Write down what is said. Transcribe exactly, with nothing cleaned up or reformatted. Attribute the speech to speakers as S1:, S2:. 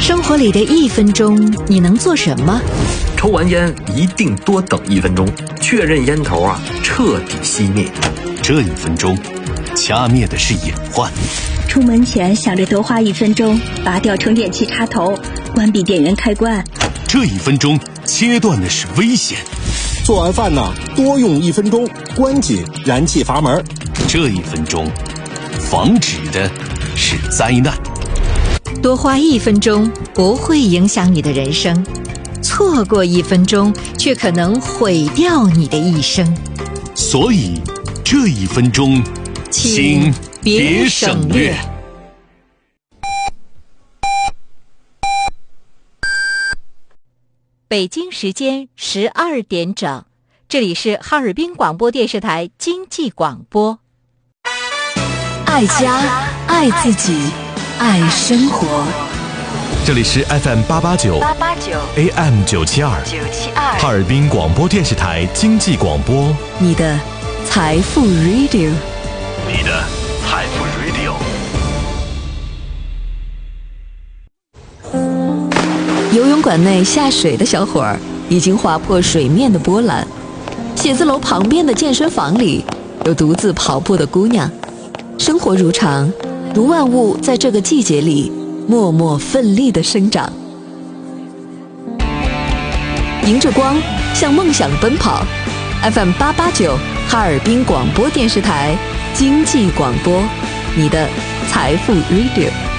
S1: 生活里的一分钟，你能做什么？
S2: 抽完烟一定多等一分钟，确认烟头啊彻底熄灭。
S3: 这一分钟，掐灭的是隐患。
S4: 出门前想着多花一分钟，拔掉充电器插头，关闭电源开关。
S3: 这一分钟，切断的是危险。
S5: 做完饭呢，多用一分钟，关紧燃气阀门。
S3: 这一分钟，防止的是灾难。
S1: 多花一分钟不会影响你的人生，错过一分钟却可能毁掉你的一生。
S3: 所以，这一分钟，请别省略。
S1: 北京时间十二点整，这里是哈尔滨广播电视台经济广播。爱家，爱自己，爱生活。
S6: 这里是 F M 八八九 A M 九七二哈尔滨广播电视台经济广播，
S1: 你的财富 Radio，
S3: 你的财富 Radio。
S1: 游泳馆内下水的小伙儿已经划破水面的波澜，写字楼旁边的健身房里有独自跑步的姑娘。生活如常，如万物在这个季节里默默奋力地生长。迎着光，向梦想奔跑。F M 八八九哈尔滨广播电视台经济广播，你的财富 Radio。